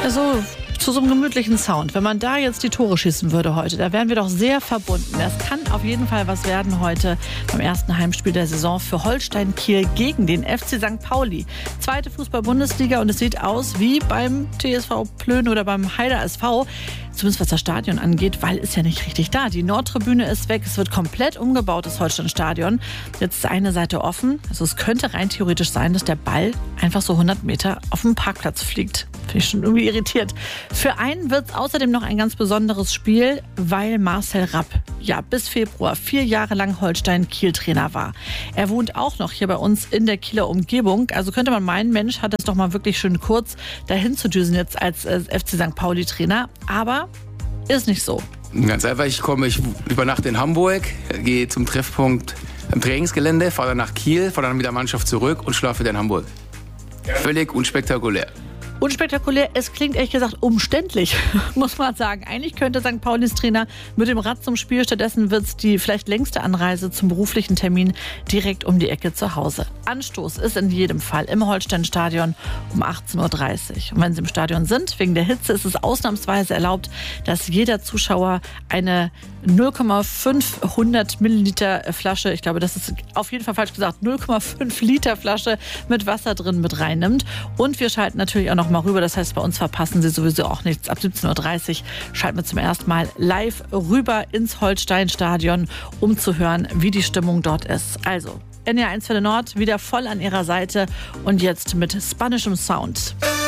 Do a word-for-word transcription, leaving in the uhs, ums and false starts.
Also zu so einem gemütlichen Sound. Wenn man da jetzt die Tore schießen würde heute, da wären wir doch sehr verbunden. Es kann auf jeden Fall was werden heute beim ersten Heimspiel der Saison für Holstein Kiel gegen den F C Sankt Pauli. Zweite Fußball-Bundesliga und es sieht aus wie beim T S V Plön oder beim Heider S V. Zumindest was das Stadion angeht, weil ist ja nicht richtig da. Die Nordtribüne ist weg, es wird komplett umgebaut, das Holstein-Stadion. Jetzt ist eine Seite offen. Also es könnte rein theoretisch sein, dass der Ball einfach so hundert Meter auf den Parkplatz fliegt. Finde ich schon irgendwie irritiert. Für einen wird es außerdem noch ein ganz besonderes Spiel, weil Marcel Rapp ja bis Februar vier Jahre lang Holstein-Kiel-Trainer war. Er wohnt auch noch hier bei uns in der Kieler Umgebung. Also könnte man meinen, Mensch, hat es doch mal wirklich schön kurz dahin zu düsen jetzt als äh, F C Sankt Pauli-Trainer. Aber ist nicht so. Ganz einfach, ich komme, ich übernachte in Hamburg, gehe zum Treffpunkt am Trainingsgelände, fahre dann nach Kiel, fahre dann mit der Mannschaft zurück und schlafe wieder in Hamburg. Völlig unspektakulär. Unspektakulär, es klingt ehrlich gesagt umständlich, muss man sagen. Eigentlich könnte Sankt Paulis Trainer mit dem Rad zum Spiel, stattdessen wird es die vielleicht längste Anreise zum beruflichen Termin direkt um die Ecke zu Hause. Anstoß ist in jedem Fall im Holstein-Stadion um achtzehn Uhr dreißig. Und wenn Sie im Stadion sind, wegen der Hitze, ist es ausnahmsweise erlaubt, dass jeder Zuschauer eine null Komma fünf Milliliter Flasche, ich glaube, das ist auf jeden Fall falsch gesagt, null Komma fünf Liter Flasche mit Wasser drin mit reinnimmt. Und wir schalten natürlich auch noch mal rüber. Das heißt, bei uns verpassen Sie sowieso auch nichts. Ab siebzehn Uhr dreißig schalten wir zum ersten Mal live rüber ins Holstein-Stadion, um zu hören, wie die Stimmung dort ist. Also, N R eins für den Nord wieder voll an Ihrer Seite und jetzt mit spanischem Sound.